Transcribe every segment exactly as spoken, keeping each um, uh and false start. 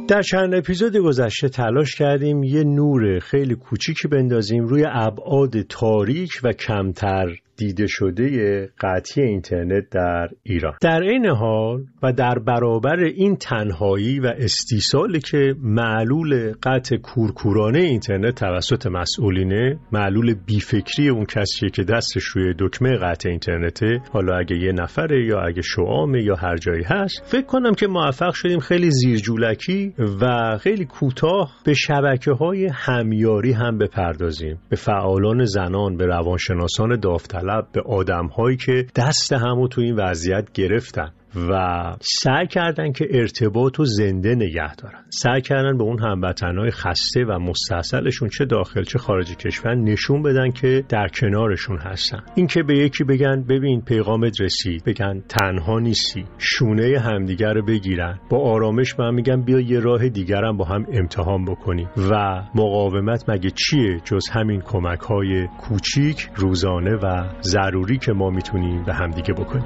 در چند اپیزود گذشته تلاش کردیم یه نور خیلی کوچیکی بندازیم روی ابعاد تاریک و کمتر دیده شده قطعی اینترنت در ایران. در این حال و در برابر این تنهایی و استیصالی که معلول قطع کورکورانه اینترنت توسط مسئولینه، معلول بیفکری اون کسیه که دستش روی دکمه قطع اینترنته، حالا اگه یه نفره یا اگه شعامه یا هر جایی هست، فکر کنم که موفق شدیم خیلی زیرجولکی و خیلی کوتاه به شبکه‌های همیاری هم بپردازیم، به فعالان زنان، به روانشناسان داوطلب، به آدم‌هایی که دست همو تو این وضعیت گرفتن و سعی کردن که ارتباط رو زنده نگه دارن، سعی کردن به اون هموطنای خسته و مستاصلشون چه داخل چه خارج کشور نشون بدن که در کنارشون هستن. این که به یکی بگن ببین پیغامت رسید، بگن تنها نیستی، شونه همدیگر رو بگیرن، با آرامش به هم میگن بیا یه راه دیگرم با هم امتحان بکنیم. و مقاومت مگه چیه جز همین کمک‌های کوچیک روزانه و ضروری که ما میتونیم به همدیگه بکنیم.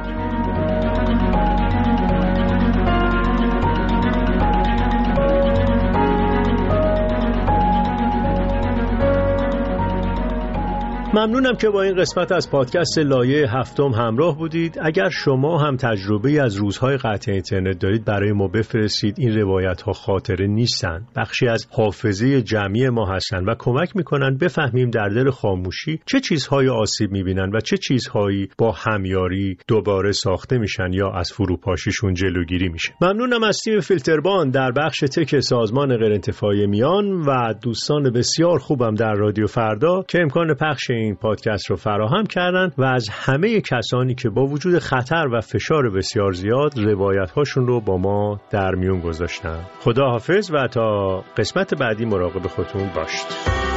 ممنونم که با این قسمت از پادکست لایه هفتم همراه بودید. اگر شما هم تجربه از روزهای قطع اینترنت دارید برای ما بفرستید. این روایت ها خاطره نیستن، بخشی از حافظه جمعی ما هستن و کمک میکنن بفهمیم در دل خاموشی چه چیزهای آسیب میبینن و چه چیزهایی با همیاری دوباره ساخته میشن یا از فروپاشیشون جلوگیری میشه. ممنونم از تیم فیلتربان در بخش تک سازمان غیرانتفاعی میان و دوستان بسیار خوبم در رادیو فردا که امکان پخش این پادکست رو فراهم کردن و از همه کسانی که با وجود خطر و فشار بسیار زیاد روایت هاشون رو با ما در میون گذاشتن. خدا حافظ و تا قسمت بعدی مراقب خودتون باشید.